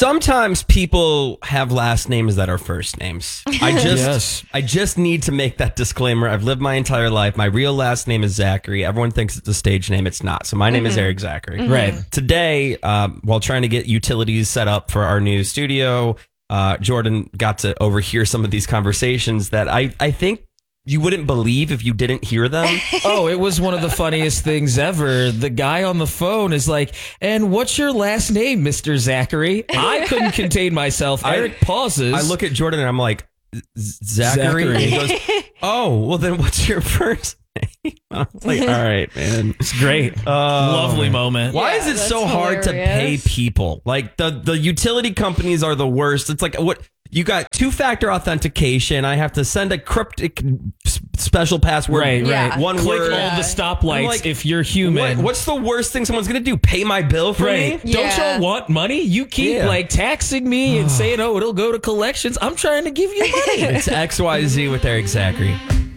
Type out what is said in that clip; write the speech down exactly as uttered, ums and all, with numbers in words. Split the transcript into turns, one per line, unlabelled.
Sometimes people have last names that are first names. I just
Yes.
I just need to make that disclaimer. I've lived my entire life. My real last name is Zachary. Everyone thinks it's a stage name. It's not. So my name is Eric Zachary.
Right.
Today, um, while trying to get utilities set up for our new studio, uh, Jordan got to overhear some of these conversations that I, I think you wouldn't believe if you didn't hear them.
Oh, it was one of the funniest things ever. The guy on the phone is like, and what's your last name, Mister Zachary? I couldn't contain myself.
I-
Eric pauses.
I look at Jordan and I'm like, Zachary?
Zachary.
And he goes, oh, well then what's your first name? I was like, all right, man.
It's great.
Oh.
Lovely moment.
Why
Yeah,
is it
that's
so hard to pay
hilarious.
people? Like the, the utility companies are the worst. It's like what you got two-factor authentication. I have to send a cryptic s- special password.
Right,
Yeah.
right.
One
Click
word.
all the stoplights
I'm like,
if you're human.
What, what's the worst thing someone's going to do? Pay my bill for
Right.
me?
Don't
Yeah.
y'all want money? You keep
Yeah.
like taxing me and saying, oh, it'll go to collections. I'm trying to give you money.
It's X Y Z with Eric Zachary.